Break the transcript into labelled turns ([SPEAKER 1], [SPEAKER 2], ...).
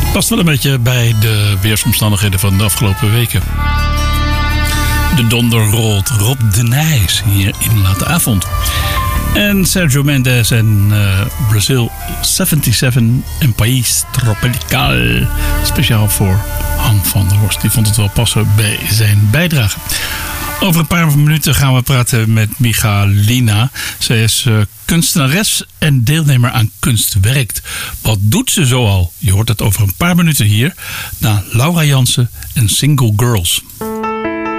[SPEAKER 1] Past wel een beetje bij de weersomstandigheden van de afgelopen weken. De donder rolt, Rob de Nijs hier in Late Avond. En Sergio Mendes en Brazil 77 en País Tropical. Speciaal voor Han van der Horst. Die vond het wel passen bij zijn bijdrage. Over een paar minuten gaan we praten met Michalina. Zij is kunstenares en deelnemer aan Kunstwerkt. Wat doet ze zoal? Je hoort het over een paar minuten hier. Na Laura Jansen en Single Girls.